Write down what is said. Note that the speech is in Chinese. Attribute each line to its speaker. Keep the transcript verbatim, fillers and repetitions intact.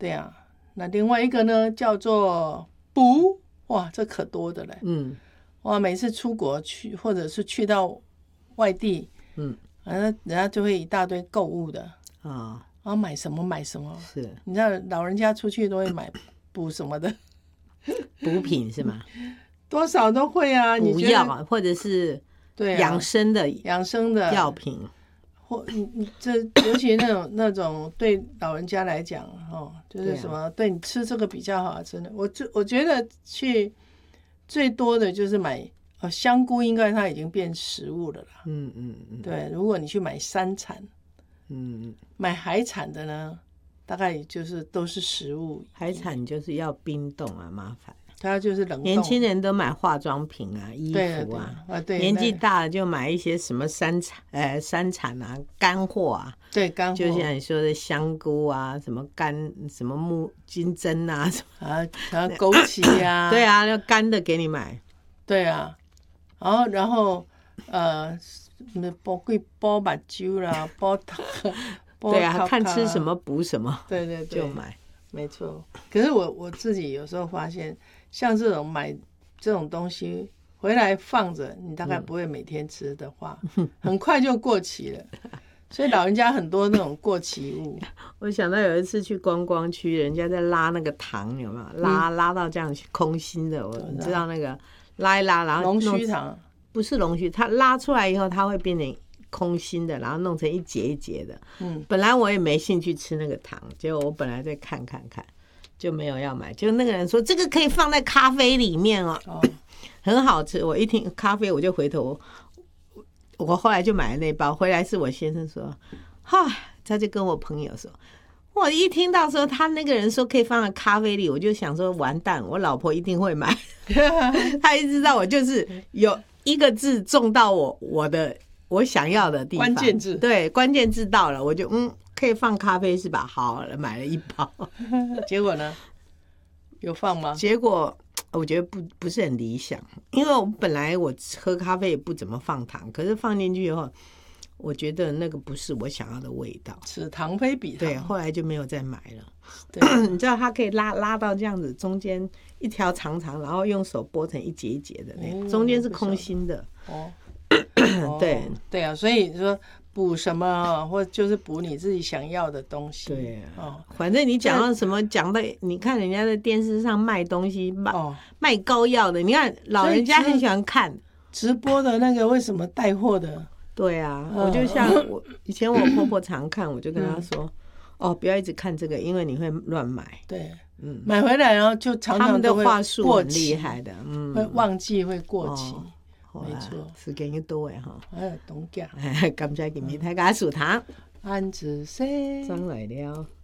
Speaker 1: 对啊，那另外一个呢叫做补，哇，这可多的嘞。嗯，哇，每次出国去或者是去到外地，嗯，人家就会一大堆购物的啊。哦，然后买什么买什么，是你知道老人家出去都会买补什么的，
Speaker 2: 补品是吗？
Speaker 1: 多少都会啊，
Speaker 2: 补药或者是养生的
Speaker 1: 养生的
Speaker 2: 药品，
Speaker 1: 或你你这尤其那种那种对老人家来讲哦，就是什么 对,、啊、对你吃这个比较好，真的，我我觉得去最多的就是买。哦，香菇应该它已经变食物了啦。嗯嗯嗯。对，如果你去买山产，嗯嗯，买海产的呢，大概就是都是食物。
Speaker 2: 海产就是要冰冻啊，麻烦。
Speaker 1: 它就是冷冻。
Speaker 2: 年轻人都买化妆品啊，衣服啊。
Speaker 1: 对啊对，
Speaker 2: 年纪大了就买一些什么山产，呃，山产啊，干货啊。
Speaker 1: 对，干货。
Speaker 2: 就像你说的香菇啊，什么干什么木金针啊，
Speaker 1: 啊，然后枸杞啊。
Speaker 2: 对啊，要干的给你买。
Speaker 1: 对啊。然后，然后，呃，煲贵煲把酒啦，煲汤，
Speaker 2: 对啊，看吃什么补什么，
Speaker 1: 对对对，
Speaker 2: 就买，
Speaker 1: 没错。可是我我自己有时候发现，像这种买这种东西回来放着，你大概不会每天吃的话，嗯、很快就过期了。所以老人家很多那种过期物。
Speaker 2: 我想到有一次去观光区，人家在拉那个糖，有没有拉、嗯、拉到这样空心的？我你知道那个。拉一拉，然后
Speaker 1: 龙须糖
Speaker 2: 不是龙须，它拉出来以后，它会变成空心的，然后弄成一节一节的。嗯，本来我也没兴趣吃那个糖，结果我本来在看看看，就没有要买。就那个人说这个可以放在咖啡里面哦，哦很好吃。我一听咖啡，我就回头，我后来就买了那包回来。是我先生说，哈，他就跟我朋友说。我一听到说他那个人说可以放在咖啡里，我就想说完蛋，我老婆一定会买。他一知道我就是有一个字中到我我的我想要的地方，
Speaker 1: 关键字
Speaker 2: 对，关键字到了，我就嗯可以放咖啡是吧？好了，买了一包。
Speaker 1: 结果呢？有放吗？
Speaker 2: 结果我觉得不不是很理想，因为我本来我喝咖啡也不怎么放糖，可是放进去以后。我觉得那个不是我想要的味道，
Speaker 1: 此糖非彼糖。
Speaker 2: 对，后来就没有再买了。对，你知道它可以拉拉到这样子，中间一条长长，然后用手剥成一节一节的，那、嗯、中间是空心的。哦，对
Speaker 1: 对啊，所以说补什么，或就是补你自己想要的东西。
Speaker 2: 对啊，哦，反正你讲到什么，讲的，你看人家在电视上卖东西，卖、哦、卖膏药的，你看老人家很喜欢看
Speaker 1: 直播的那个，为什么带货的？
Speaker 2: 对啊，我就像我以前我婆婆常看，我就跟她说，嗯、哦，不要一直看这个，因为你会乱买。
Speaker 1: 对，嗯，买回来然后就常常都会过期，他们的话
Speaker 2: 术很厉害的，嗯，
Speaker 1: 会忘记会过期，哦、没错，
Speaker 2: 时间又多哎哈。
Speaker 1: 哎，懂讲。
Speaker 2: 感谢今日大家收听，
Speaker 1: 安子生，
Speaker 2: 转来了。